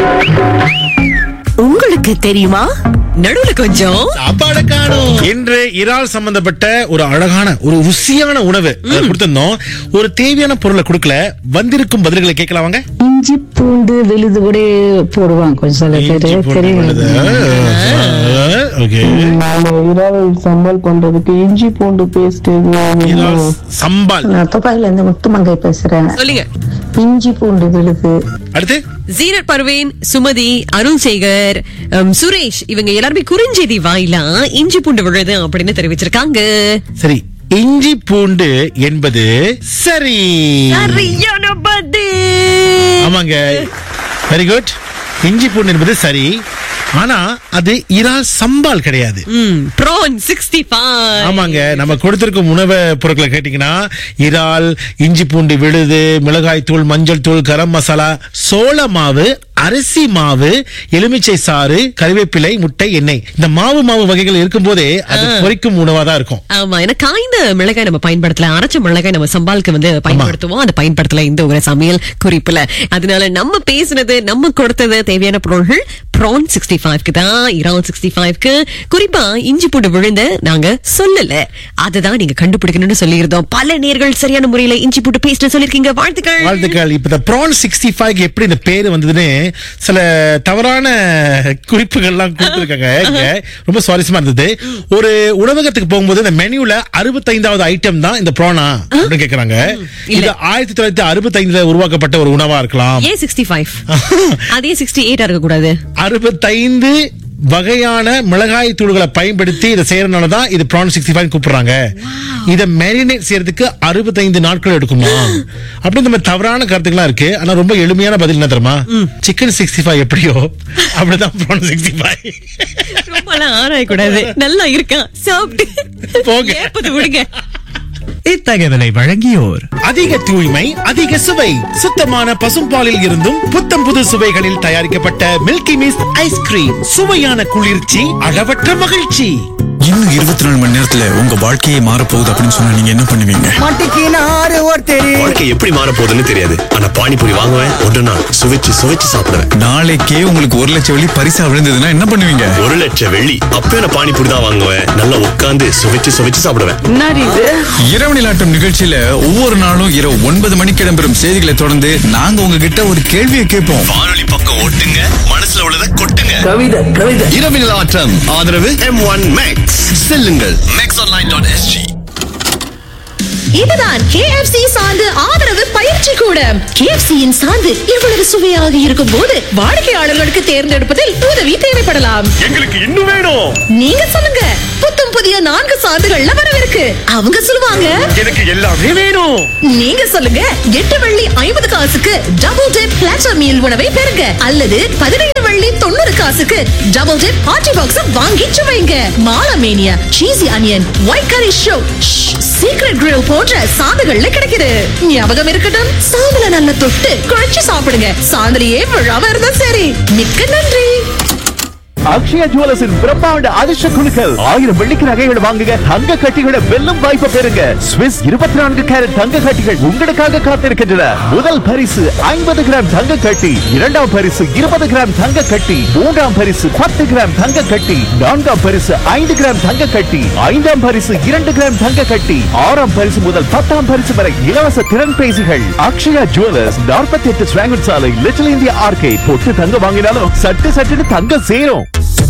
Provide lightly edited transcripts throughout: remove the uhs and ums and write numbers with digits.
உங்களுக்கு தெரியுமா? நடுவுல கொஞ்சம் சாப்பாடு காணும். இன்று இறால் சம்பந்தப்பட்ட ஒரு அழகான ஒரு ருசியான உணவு கொடுத்திருந்தோம். ஒரு தேவையான பொருளை கொடுக்கல. வந்திருக்கும் பதில்களை கேட்கலாம் வாங்க. இஞ்சி பூண்டு விழுது கூட போடுவாங்க கொஞ்சம் சில பேரு தெரியும். இறால் சம்பால் பண்றதுக்கு இஞ்சி பூண்டு பேஸ்ட் சம்பால். நான் துபாயில இருந்து முத்துமங்கை பேசுறேன். சொல்லுங்க. இஞ்சி பூண்டு விழுது. அடுத்து ஜீனத் பர்வீன், சுமதி, அருண் சேகர், சுரேஷ் இவங்க எல்லாருமே குறுஞ்செய்தி வாயிலா இஞ்சி பூண்டு விழுது அப்படின்னு தெரிவிச்சிருக்காங்க. சரி, இஞ்சி பூண்டு என்பது சரி. சரியான பதில். ஆமாங்க, வெரி குட். இஞ்சி பூண்டு என்பது சரி. ஆனா அது இறால் சம்பால் கிடையாது. ப்ரான் 65. ஆமாங்க, நம்ம கொடுத்திருக்கும் உணவு பொருட்களை கேட்டீங்கன்னா இறால், இஞ்சி பூண்டு விழுது, மிளகாய் தூள், மஞ்சள் தூள், கரம் மசாலா, சோள மாவு, அரிசி மாவு, எலுமிச்சை சாறு, கறிவேப்பிலை, முட்டை, எண்ணெய். இந்த மாவு வகைகள் இருக்கும் போதே அது பொரிக்கும் உணவா தான் இருக்கும். ஆமா, ஏன்னா காய்ந்த மிளகாய் நம்ம பயன்படுத்தல, அரைச்ச மிளகாய் நம்ம சம்பாலுக்கு வந்து பயன்படுத்துவோம். அது பயன்படுத்தல இந்த ஒரு சமையல் குறிப்புல. அதனால நம்ம பேசினது, நம்ம கொடுத்தது தேவையான பொருள்கள் ப்ரான் 65க்கு தான், இறால் 65க்கு. குறிப்பா இஞ்சி பூண்டு விழுந்த நாங்க சொல்லல, அதுதான் நீங்க கண்டுபிடிக்கணும்னு சொல்லியிருந்தோம். பல நேர்கள் சரியான முறையில இஞ்சி பூண்டு பேஸ்ட் சொல்லிருக்கீங்க. வாழ்த்துக்கள். இப்ப ப்ரான் 65 எப்படி இந்த பேரு வந்ததுன்னு சில தவறான குறிப்புகள்லாம் கொடுத்திருக்காங்க. ரொம்ப சுவாரஸ்யமா இருந்தது. ஒரு உணவகத்துக்கு போகும்போது இந்த மெனுல 65வது ஐட்டம் தான் இந்த ப்ரானா அப்படின்னு கேக்குறாங்க. இது 1965 உருவாக்கப்பட்ட ஒரு உணவா இருக்கலாம். ஏன் 65? அதே 68 இருக்க கூடாது. 65 வகையான மிளகாய் தூள்களை பயன்படுத்தி இதை செய்யறதுனாலதான் இது ப்ரான் 65 கூப்பிடுறாங்க. இதை மேரினேட் செய்யறதுக்கு 65 நாட்கள் எடுக்குமா அப்படின்னு நம்ம தவறான கருத்துக்கெல்லாம் இருக்கு. ஆனா ரொம்ப எளிமையான பதில் என்ன தெரியுமா? சிக்கன் 65 எப்படியோ அப்படிதான் ப்ரான் 65. ரொம்ப ஆராய கூடாது. நல்லா இருக்கா சாப்பிட்டு போங்க விடுங்க. இத்தகவலை வழங்கியோர் அதிக தூய்மை, அதிக சுவை, சுத்தமான பசும்பாலில் இருந்தும் புத்தம் புது சுவைகளில் தயாரிக்கப்பட்ட மில்கி மிஸ்ட் ஐஸ்கிரீம். சுவையான குளிர்ச்சி, அளவற்ற மகிழ்ச்சி. இன்னும் 24 மணி நேரத்துல உங்க வாழ்க்கையே மாறப்போகுது அப்படின்னு சொன்னா நீங்க என்ன பண்ணுவீங்க? வாழ்க்கை எப்படி மாறப்போகுதுன்னு தெரியாது. ஆனா பானிபூரி வாங்குவேன், ஒன்றுனா சுவைச்சு சாப்பிடுவேன். நாளைக்கே உங்களுக்கு 1 லட்சம் வெள்ளி பரிசா விழுந்ததுன்னா என்ன பண்ணுவீங்க? 1 லட்சம் வெள்ளி அப்ப நான் பானிபூரி தான் வாங்குவேன். நல்லா உட்கார்ந்து சுவைச்சு சாப்பிடுவேன். இரவு நிலாட்டம் நிகழ்ச்சியில ஒவ்வொரு நாளும் இரவு 9 மணிக்கு இடம்பெறும் செய்திகளை தொடர்ந்து நாங்க உங்ககிட்ட ஒரு கேள்வியை கேட்போம். வானொலி பக்கம் ஓட்டுங்க, மனசுல உள்ளதை கொட்டுங்க. கவிதை இரவு நிலாட்டம் ஆதரவு M1 Max. செல்லுங்கள் maxonline.sg. இதுதான் KFC சார்ந்து ஆதரவு பயிற்சி கூடம். KFCயின் சார்ந்து இவ்வளவு சுவையாக இருக்கும் போது வாடிக்கையாளர்களுக்கு தேர்ந்தெடுப்பதில் உதவி தேவைப்படலாம். எங்களுக்கு இன்னும் வேணும். நீங்க சொல்லுங்க. புத்தம் புதிய 4 சார்ந்துகள்ல வரவிருக்கு. அவங்க சொல்லுவாங்க எனக்கு எல்லாமே வேணும். நீங்க சொல்லுங்க. 8 வெள்ளி 50 காசுக்கு டபுள் டிப் பிளாட்டர் மீல் உணவை பெறுங்க. அல்லது 17 வெள்ளி 90 காசுக்கு டபுள் டிப் பார்ட்டி பாக்ஸ் வாங்கி சுவைங்க. மாலமேனியா, சீசி அனியன், ஒயிட் கரி ஷோ, சீக்ரெட் கிரில் போன்ற சாந்துகள்ல கிடைக்குது. ஞாபகம் இருக்கட்டும், சாந்துல நல்ல தொட்டு குழைச்சு சாப்பிடுங்க. சாந்துலயே விழாம இருந்தா சரி. மிக்க நன்றி. அக்ஷயா ஜுவல்லர்ஸின் பிரம்மாண்ட அதிர்ஷ்ட குழுக்கள் 1000 வெள்ளிக்கு நகைகள் வாங்குங்க, தங்க கட்டிகளை வெல்லும் வாய்ப்பு பெறுங்க. ஸ்விஸ் 24 கேரட் தங்க கட்டிகள் உங்களுக்காக காத்திருக்கின்றன. முதல் பரிசு 50 கிராம் தங்க கட்டி, இரண்டாம் பரிசு 20 கிராம் தங்க கட்டி, மூன்றாம் பரிசு 10 கிராம் தங்க கட்டி, நான்காம் பரிசு 5 கிராம் தங்க கட்டி, ஐந்தாம் பரிசு 2 கிராம் தங்க கட்டி, ஆறாம் பரிசு முதல் 10ஆம் பரிசு வரை இலவச திறன் பேசிகள். அக்ஷயா ஜுவல்லர்ஸ் 48 ஸ்வாங்கட் சாலை, லிட்டில் இந்தியா ஆர்கேட். பொட்டு தங்க வாங்கினாலும் சட்டு தங்க சேரும்.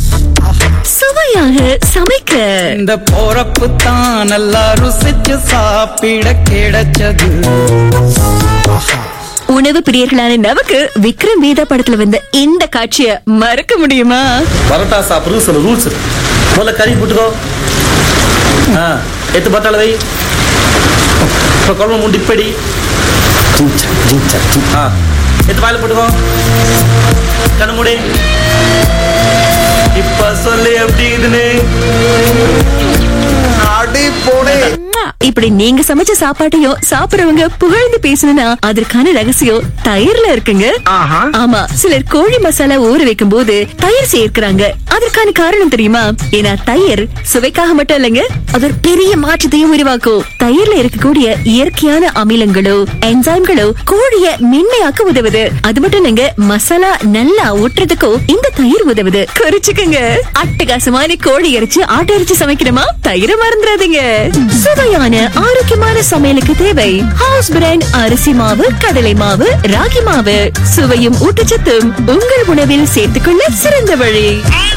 சுவையாக சமைக்க இந்த போறப்பு தான் நல்லா ருசிச்சு சாப்பிட கிடைச்சது. உணவு பிரியர்களான நமக்கு விக்ரம் வேதா படத்துல வந்த இந்த காட்சியை மறக்க முடியுமா? பரோட்டா சாப்பிடுறது சில ரூல்ஸ். முதல்ல கறி போட்டுக்கோ, எத்து பட்டாள வை, குழம்பு மூடி இப்படி எத்து வாயில போட்டுக்கோ, கண்ணு மூடி. இப்ப சொல்லு எப்படி இதுன்னு. அடி போடு. இப்படி நீங்க சமைச்ச சாப்பாட்டையும் சாப்பிடுறவங்க புகழ்ந்து பேசணும்னா அதற்கான ரகசியம் தயிர்ல இருக்குங்க. ஆமா, சிலர் கோழி மசாலா ஊற வைக்கும் போது தயிர் சேர்க்கிறாங்க. அதற்கான காரணம் தெரியுமா? ஏன்னா தயிர் சுவைக்காக மட்டும் இல்லைங்க, அது ஒரு பெரிய மாற்றத்தையும் உருவாக்கும். தயிர்ல இருக்கக்கூடிய இயற்கையான அமிலங்களோ என்சைம்களோ கோழிய மென்மையாக்க உதவுது. அது மட்டும் இல்லைங்க, மசாலா நல்லா ஊற்றுறதுக்கும் இந்த தயிர் உதவுது. குறிச்சுக்குங்க. அட்டகாசமான கோழி இறைச்சி ஆட்டு இறைச்சி சமைக்கணுமா? தயிரை மறந்துடாதீங்க. சுவையான ஆரோக்கியமான சமையலுக்கு தேவை ஹவுஸ் பிராண்ட் அரிசி மாவு, கடலை மாவு, ராகி மாவு. சுவையும் ஊட்டச்சத்தும் உங்கள் உணவில் சேர்த்துக்கொள்ள சிறந்த வழி.